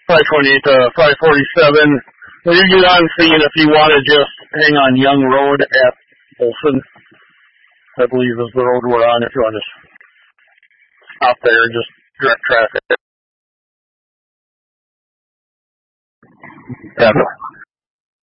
528 to 547. Will you get on scene if you want to just hang on Young Road at Olson? I believe is the road we're on if you want to stop there and just direct traffic. Yeah.